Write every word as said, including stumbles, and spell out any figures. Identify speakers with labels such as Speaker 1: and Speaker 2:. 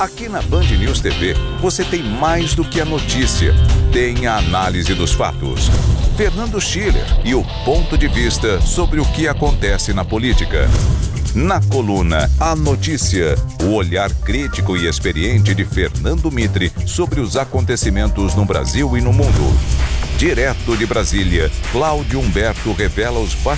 Speaker 1: Aqui na Band News T V, você tem mais do que a notícia. Tem a análise dos fatos. Fernando Schiller e o ponto de vista sobre o que acontece na política. Na coluna A Notícia, o olhar crítico e experiente de Fernando Mitre sobre os acontecimentos no Brasil e no mundo. Direto de Brasília, Cláudio Humberto revela os bastidores